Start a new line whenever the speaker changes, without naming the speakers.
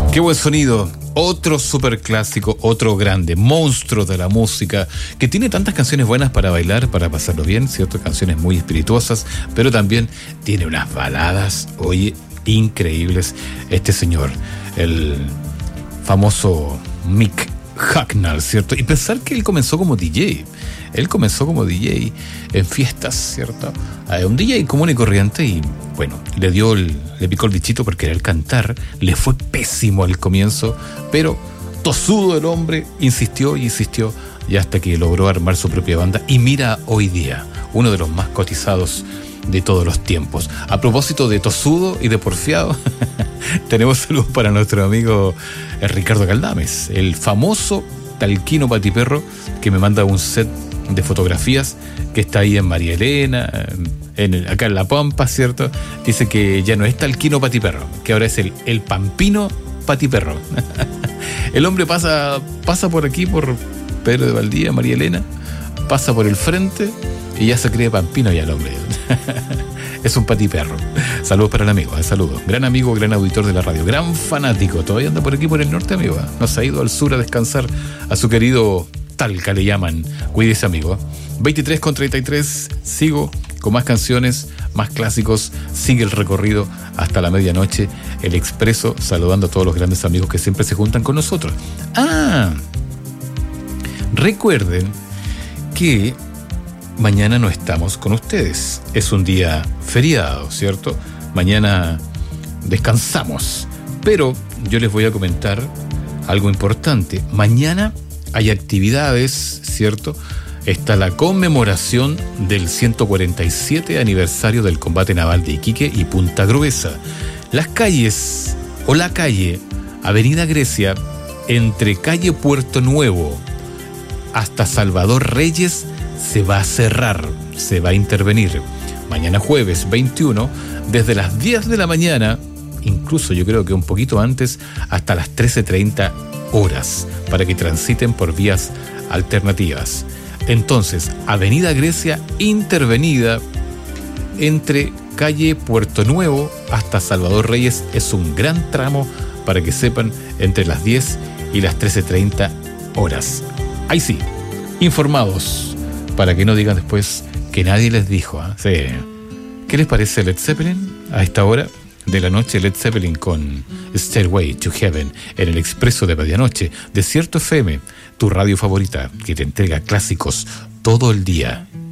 Qué buen sonido. Otro super clásico, otro grande, monstruo de la música, que tiene tantas canciones buenas para bailar, para pasarlo bien, ¿cierto? Canciones muy espirituosas, pero también tiene unas baladas, oye, increíbles. Este señor, el famoso Mick Hucknall, ¿cierto? Y pensar que él comenzó como DJ. Él comenzó como DJ en fiestas, ¿cierto? Un DJ común y corriente y, bueno, le picó el bichito por querer cantar. Le fue pésimo al comienzo, pero tosudo el hombre, insistió y insistió, y hasta que logró armar su propia banda. Y mira hoy día, uno de los más cotizados de todos los tiempos. A propósito de tosudo y de porfiado, tenemos saludos para nuestro amigo Ricardo Caldames, el famoso talquino patiperro, que me manda un set de fotografías que está ahí en María Elena, acá en La Pampa, ¿cierto? Dice que ya no es talquino patiperro, que ahora es el pampino patiperro. El hombre pasa por aquí, por Pedro de Valdía, María Elena, pasa por el frente y ya se cree pampino ya el hombre. Es un patiperro. Saludos para el amigo, saludos. Gran amigo, gran auditor de la radio, gran fanático. Todavía anda por aquí por el norte, amigo. No se ha ido al sur a descansar a su querido Talca, le llaman. Cuídese, amigo. 23:33, sigo con más canciones, más clásicos. Sigue el recorrido hasta la medianoche. El Expreso, saludando a todos los grandes amigos que siempre se juntan con nosotros. Recuerden que mañana no estamos con ustedes. Es un día feriado, ¿cierto? Mañana descansamos. Pero yo les voy a comentar algo importante. Mañana hay actividades, ¿cierto? Está la conmemoración del 147 aniversario del combate naval de Iquique y Punta Gruesa. Las calles, o la calle Avenida Grecia, entre calle Puerto Nuevo hasta Salvador Reyes, se va a cerrar, se va a intervenir. Mañana jueves 21, desde las 10 de la mañana, incluso yo creo que un poquito antes, hasta las 13:30 horas, para que transiten por vías alternativas. Entonces, Avenida Grecia intervenida entre calle Puerto Nuevo hasta Salvador Reyes. Es un gran tramo, para que sepan, entre las 10 y las 13:30 horas. Ahí sí, informados, para que no digan después que nadie les dijo. Sí. ¿Qué les parece Led Zeppelin a esta hora de la noche? Led Zeppelin con Stairway to Heaven en el Expreso de Medianoche, Desierto FM, tu radio favorita, que te entrega clásicos todo el día.